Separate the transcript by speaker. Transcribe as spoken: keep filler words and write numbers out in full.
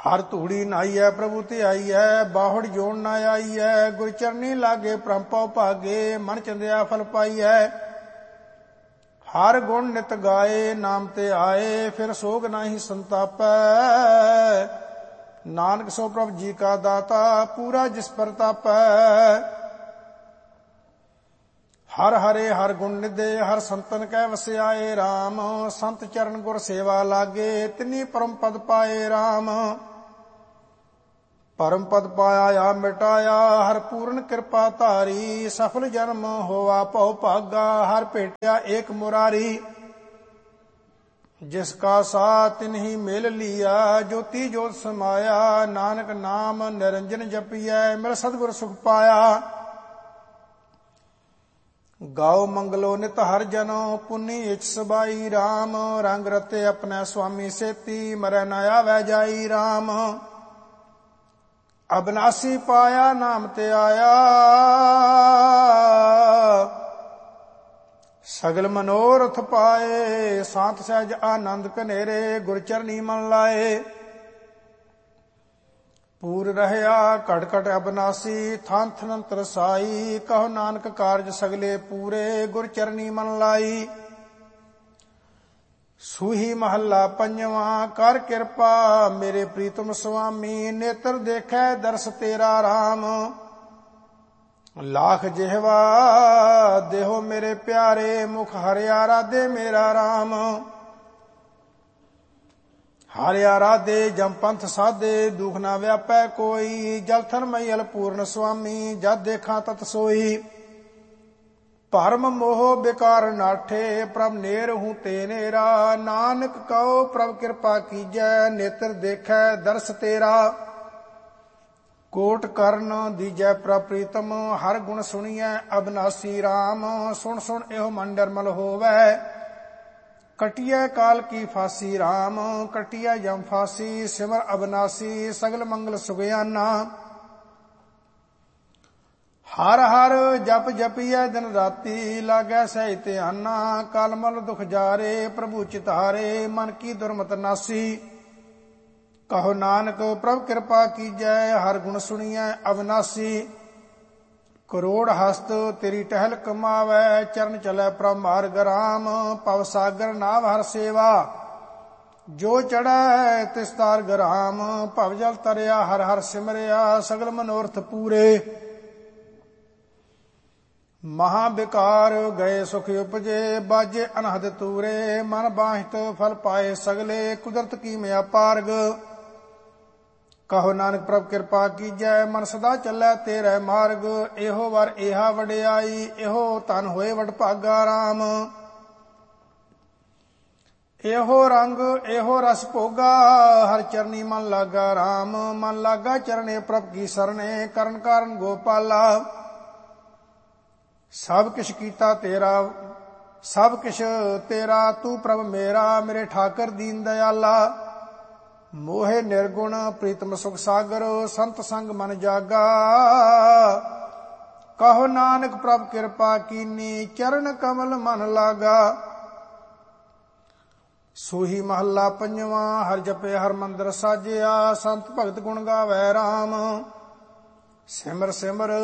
Speaker 1: हर धूड़ी नहाइए प्रभु ते आईए, बाहुड़ जोड़ न आईए, गुर चरनी लागे परमपौ भागे, मन चंदिया फल पाईए। हर गुण नित गाए, नाम ते आए, फिर सोग नाही संतापै। नानक सो प्रभु जी का दाता, पूरा जिस प्रतापै। हर हरे हर गुण निधे, हर संतन कै वस्याए राम। संत चरण गुर सेवा लागे, तिनी परम पद पाए राम। परम पद पाया या मिटाया, हर पूर्ण कृपा धारी। सफल जन्म होवा भव भागा, हर भेटिया एक मुरारी। जिसका साथ तिन्ही मेल लिया, ज्योति ज्योत समाया। नानक नाम निरंजन जपिया, मिल सतगुर सुख पाया। गाओ मंगलो नित हर जनो, पुनि इच सबाई राम। रंग रते अपने स्वामी सेती, मरै न आवे जाई राम। अबनासी पाया नाम ते आया, सगल मनोरथ पाए। सांत सहज आनंद कनेरे, गुर चरनी मन लाए। पूर रहया घट घट अबनासी, थान थन तरसाई। कहो नानक कारज सगले पूरे, गुर चरनी मन लाई। सूही महला पंजवा, कर कृपा मेरे प्रीतम स्वामी। नेत्र देखे दर्श तेरा राम, लाख जिहवा देहो मेरे प्यारे। मुख हरिया राधे मेरा राम। हारिया राधे जम पंथ साधे, दुख ना व्यापै कोई। जल थन मैयल पूर्ण स्वामी, जद देखा तत सोई। भरम मोह बेकार नाठे, प्रभ नेर हूँ ते नेरा। नानक कहो प्रभ कृपा कीजै, नेत्र देखै दर्श तेरा। कोट कर्ण दीजै प्रभ प्रीतम, हर गुण सुनिए अबनासी राम। सुन सुन एहो मन निर्मल होवै, कटिया काल की फांसी राम। कटिया यम फांसी, सिमर अबनासी। सगल मंगल सुगयाना, हर हर जप जपिए दिन राती। लागै सही ध्याना, कलमल दुख जारे। प्रभु चितारे, मन की दुर्मत नासी। कहो नानक प्रभ कृपा कीजै, हर गुण सुनिए अबनासी। करोड़ हस्त तेरी टहल कमावै, चरण चलै प्रभ मार्ग राम। पव सागर नाव हर सेवा, जो चढ़ै तिस तारग राम। भव जल तरिया हर हर सिमरिया, सगल मनोरथ पूरे। महाविकार गए सुख उपजे, बाजे अनहद तूरे। मन बाहित फल पाए सगले, कुदरत की मया पारग। कहो नानक प्रभ कृपा कीजै, मन सदा चलै तेरे मार्ग। एहो वर एहा वडियाई, एहो तन होए वड भागा राम। एहो रंग एहो रस भोगा, हर चरनी मन लागा राम। मन लागा चरणे प्रभ की सरणे, करन कारण गोपाला। सब किश कीता तेरा, सब किश तेरा, तू प्रभ मेरा। मेरे ठाकर दीन दयाला, मोहे निर्गुण प्रीतम सुख सागर। संत संग मन जागा, कहो नानक प्रभ कृपा कीनी। चरण कमल मन लागा। सूही महला पंजवा, हर जपे हर मंदिर साजिया। संत भगत गुण गावै राम, सिमर सिमर